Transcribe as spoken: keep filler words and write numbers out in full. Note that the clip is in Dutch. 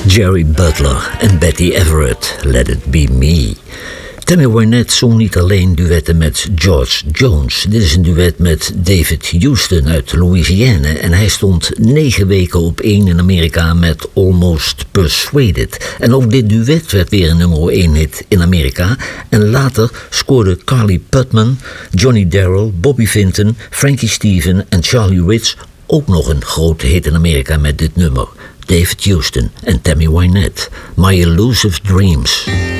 Jerry Butler en Betty Everett, Let It Be Me. Tammy Wynette zong niet alleen duetten met George Jones. Dit is een duet met David Houston uit Louisiana. En hij stond negen weken op één in Amerika met Almost Persuaded. En ook dit duet werd weer een nummer één hit in Amerika. En later scoorden Carly Putman, Johnny Darrell, Bobby Vinton, Frankie Steven en Charlie Ritz ook nog een grote hit in Amerika met dit nummer. David Houston en Tammy Wynette, My Elusive Dreams.